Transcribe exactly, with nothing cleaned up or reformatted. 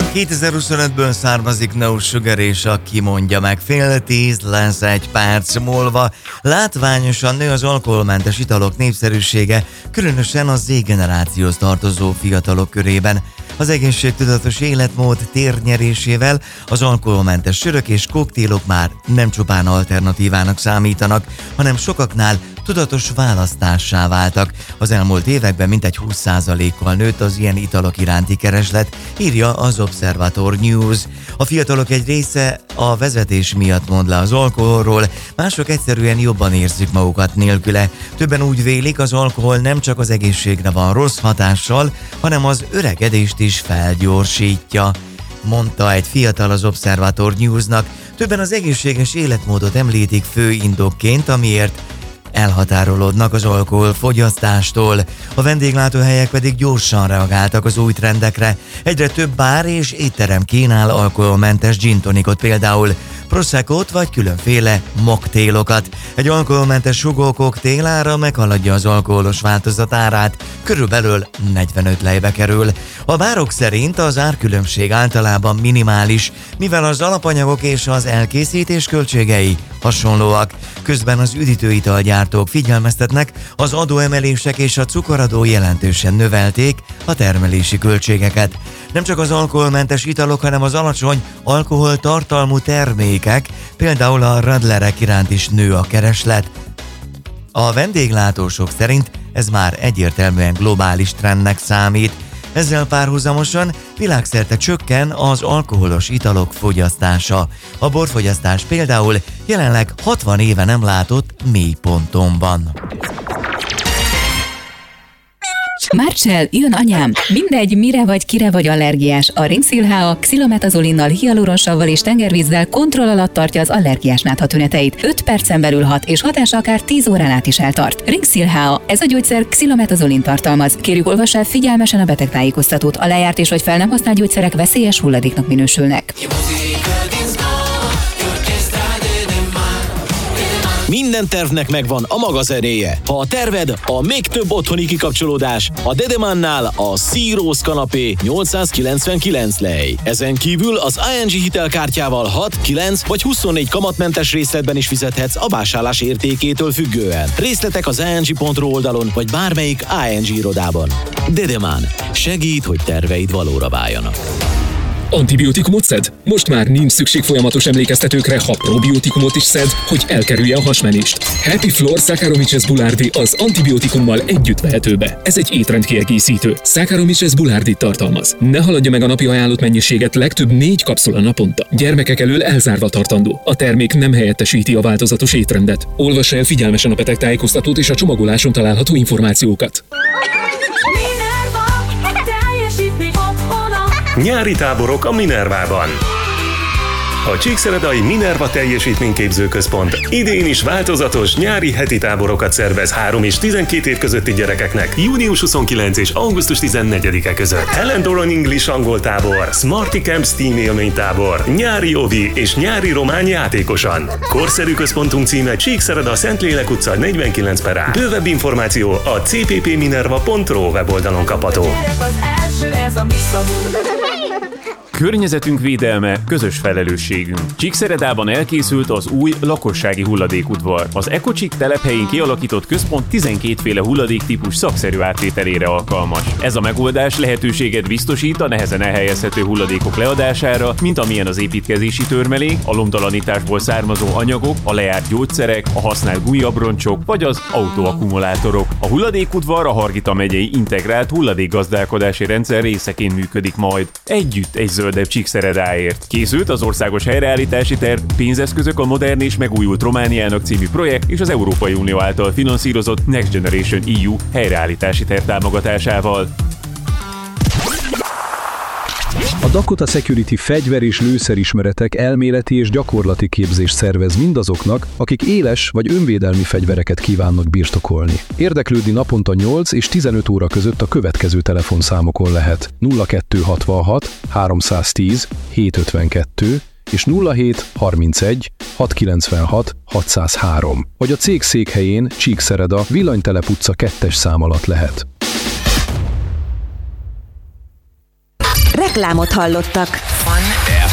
kétezer-huszonötből származik No Sugar, és aki mondja meg, fél tíz lesz egy perc múlva. Látványosan nő az alkoholmentes italok népszerűsége, különösen a Z-generációhoz tartozó fiatalok körében. Az egészségtudatos életmód térnyerésével az alkoholmentes sörök és koktélok már nem csupán alternatívának számítanak, hanem sokaknál tudatos választássá váltak. Az elmúlt években mintegy húsz százalékkal nőtt az ilyen italok iránti kereslet, írja az Observator News. A fiatalok egy része a vezetés miatt mond le az alkoholról, mások egyszerűen jobban érzik magukat nélküle. Többen úgy vélik, az alkohol nem csak az egészségre van rossz hatással, hanem az öregedést is felgyorsítja, mondta egy fiatal az Observator Newsnak. Többen az egészséges életmódot említik fő indokként, amiért elhatárolódnak az alkoholfogyasztástól. A vendéglátóhelyek pedig gyorsan reagáltak az új trendekre. Egyre több bár és étterem kínál alkoholmentes gin tonicot, például Proseccot vagy különféle moktélokat. Egy alkoholmentes sugó koktél ára meghaladja az alkoholos változat árát, körülbelül negyvenöt lejbe kerül. A bárok szerint az árkülönbség általában minimális, mivel az alapanyagok és az elkészítés költségei hasonlóak. Közben az üdítőitalgyártók figyelmeztetnek, az adóemelések és a cukoradó jelentősen növelték a termelési költségeket. Nem csak az alkoholmentes italok, hanem az alacsony alkoholtartalmú termékek, például a radlerek iránt is nő a kereslet. A vendéglátósok szerint ez már egyértelműen globális trendnek számít. Ezzel párhuzamosan világszerte csökken az alkoholos italok fogyasztása. A borfogyasztás például jelenleg hatvan éve nem látott mélyponton van. Marcell, jön anyám! Mindegy, mire vagy, kire vagy allergiás. A Rinxil há á xilometazolinmal, hialuronsavval és tengervízzel kontroll alatt tartja az allergiás nátha tüneteit. öt percen belül hat, és hatása akár tíz órán át is eltart. Rinxil há á, ez a gyógyszer xilometazolin tartalmaz. Kérjük, olvass el figyelmesen a betegtájékoztatót. A lejárt és vagy fel nem használt gyógyszerek veszélyes hulladéknak minősülnek. Minden tervnek megvan a maga zenéje. Ha a terved a még több otthoni kikapcsolódás, a Dedemannál a Sea Rose kanapé nyolcszázkilencvenkilenc lej. Ezen kívül az i en gé hitelkártyával hat, kilenc vagy huszonnégy kamatmentes részletben is fizethetsz a vásárlás értékétől függően. Részletek az i en gé pont ru oldalon vagy bármelyik i en gé irodában. Dedemann. Segít, hogy terveid valóra váljanak. Antibiotikumot szed? Most már nincs szükség folyamatos emlékeztetőkre, ha probiotikumot is szed, hogy elkerülje a hasmenést. Happy Flor Saccharomyces boulardii az antibiotikummal együtt vehető be. Ez egy étrendkiegészítő. Saccharomyces boulardit tartalmaz. Ne haladja meg a napi ajánlott mennyiséget, legtöbb négy kapszula naponta. Gyermekek elől elzárva tartandó. A termék nem helyettesíti a változatos étrendet. Olvassa el figyelmesen a betegtájékoztatót és a csomagoláson található információkat. Nyári táborok a Minervában. A Csíkszeredai Minerva Teljesítményképző Központ idén is változatos nyári heti táborokat szervez három és tizenkét év közötti gyerekeknek június huszonkilencedike és augusztus tizennegyedike között. Helen Doran English angol tábor, Smarty Camp Steam élmény tábor, nyári ovi és nyári román játékosan. Korszerű központunk címe Csíkszereda Szentlélek utca negyvenkilenc per á. Bővebb információ a c p p minerva pont r o weboldalon kapható. Környezetünk védelme közös felelősségünk. Csíkszeredában elkészült az új lakossági hulladékudvar. Az EcoCsik telephelyén kialakított központ tizenkétféle hulladéktípus szakszerű átvételére alkalmas. Ez a megoldás lehetőséget biztosít a nehezen elhelyezhető hulladékok leadására, mint amilyen az építkezési törmelék, a lomtalanításból származó anyagok, a lejárt gyógyszerek, a használt gumiabroncsok vagy az autóakkumulátorok. A hulladékudvar a Hargita megyei integrált hulladékgazdálkodási rendszer részeként működik majd. Együtt egy zöldebb Csíkszeredáért. Készült az országos helyreállítási terv, pénzeszközök a Modern és megújult Romániának című projekt és az Európai Unió által finanszírozott Next Generation é u helyreállítási terv támogatásával. A Dakota Security fegyver- és lőszerismeretek elméleti és gyakorlati képzést szervez mindazoknak, akik éles vagy önvédelmi fegyvereket kívánnak birtokolni. Érdeklődni naponta nyolc és tizenöt óra között a következő telefonszámokon lehet: nulla kettő hatvanhat háromszáztíz hétszázötvenkettő és nulla hét harmincegy hatszázkilencvenhat hatszázhárom, vagy a cég székhelyén Csíkszereda Villanytelep utca kettes szám alatt lehet. Reklámot hallottak. F